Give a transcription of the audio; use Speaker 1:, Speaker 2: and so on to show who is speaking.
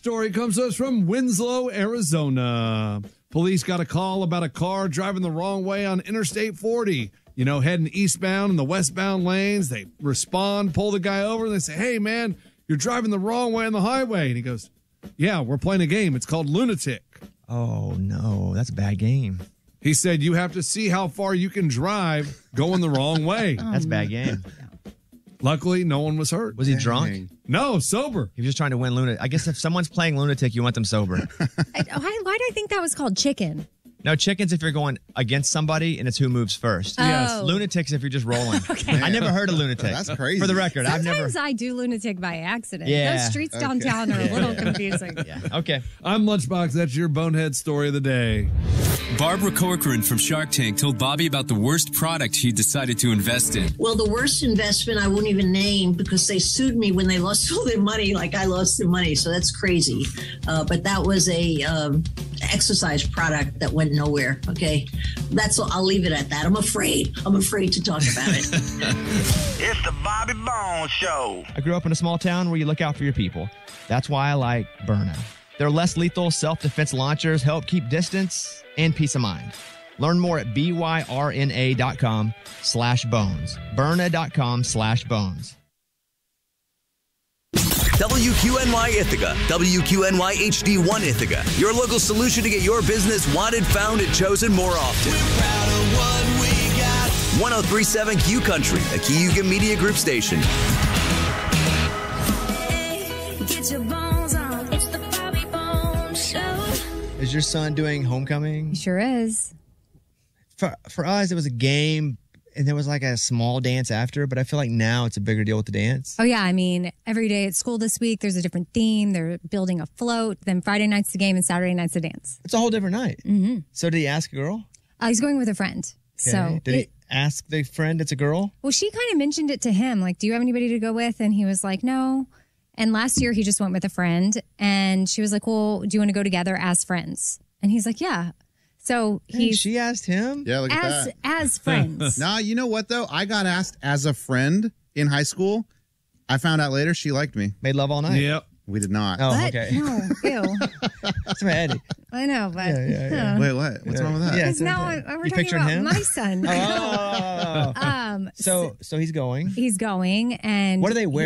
Speaker 1: story comes to us from Winslow, Arizona. Police got a call about a car driving the wrong way on Interstate 40. You know, heading eastbound in the westbound lanes. They respond, pull the guy over, and they say, hey, man, you're driving the wrong way on the highway. And he goes, yeah, we're playing a game. It's called Lunatic.
Speaker 2: Oh, no, that's a bad game.
Speaker 1: He said you have to see how far you can drive going the wrong way.
Speaker 2: That's a bad game.
Speaker 1: Luckily, no one was hurt.
Speaker 2: Was he drunk?
Speaker 1: No, sober.
Speaker 2: He was just trying to win Lunatic. I guess if someone's playing Lunatic, you want them sober.
Speaker 3: Why did I think that was called chicken?
Speaker 2: No, chicken's if you're going against somebody and it's who moves first.
Speaker 3: Oh.
Speaker 2: Yes. Lunatic's if you're just rolling.
Speaker 3: Okay.
Speaker 2: I never heard of Lunatic.
Speaker 4: That's crazy.
Speaker 2: For the record,
Speaker 3: Sometimes I do Lunatic by accident.
Speaker 2: Yeah.
Speaker 3: Those streets downtown are a little confusing.
Speaker 2: Yeah. Okay.
Speaker 1: I'm Lunchbox. That's your bonehead story of the day.
Speaker 5: Barbara Corcoran from Shark Tank told Bobby about the worst product she decided to invest in.
Speaker 6: Well, the worst investment I won't even name because they sued me when they lost all their money, like I lost their money. So that's crazy. But that was a exercise product that went nowhere. Okay, that's all. I'll leave it at that. I'm afraid to talk about it.
Speaker 7: It's the Bobby Bones Show.
Speaker 2: I grew up in a small town where you look out for your people. That's why I like Byrna. Their less lethal self-defense launchers help keep distance and peace of mind. Learn more at byrna.com/bones. Byrna.com/bones.
Speaker 8: WQNY Ithaca, WQNY HD1 Ithaca, your local solution to get your business wanted, found, and chosen more often. We're proud of what we got. 1037 Q Country, a Kiyuga Media Group station.
Speaker 9: Hey, get your bones on. It's the Bobby Bones Show.
Speaker 2: Is your son doing homecoming?
Speaker 3: He sure is.
Speaker 2: For us, it was a game, and there was like a small dance after, but I feel like now it's a bigger deal with the dance.
Speaker 3: Oh, yeah. I mean, every day at school this week, there's a different theme. They're building a float. Then Friday night's the game and Saturday night's the dance.
Speaker 2: It's a whole different night.
Speaker 3: Mm-hmm.
Speaker 2: So did he ask a girl?
Speaker 3: He's going with a friend.
Speaker 2: Okay.
Speaker 3: So
Speaker 2: did he ask the friend it's a girl?
Speaker 3: Well, she kind of mentioned it to him. Like, do you have anybody to go with? And he was like, no. And last year he just went with a friend. And she was like, well, do you want to go together as friends? And he's like, yeah. So
Speaker 2: she asked him?
Speaker 4: Yeah, look at that.
Speaker 3: As friends.
Speaker 4: Nah, you know what, though? I got asked as a friend in high school. I found out later she liked me.
Speaker 2: Made love all night?
Speaker 1: Yep.
Speaker 4: We did not.
Speaker 2: Oh,
Speaker 3: What?
Speaker 2: okay.
Speaker 3: No, ew.
Speaker 2: That's my Eddie.
Speaker 3: I know, but
Speaker 2: Yeah.
Speaker 4: Wait, what? What's wrong with that?
Speaker 2: Yeah,
Speaker 3: Because now we're talking
Speaker 2: picturing
Speaker 3: about
Speaker 2: him?
Speaker 3: my son.
Speaker 2: Oh. So he's going.
Speaker 3: He's going, and
Speaker 2: What do they wear?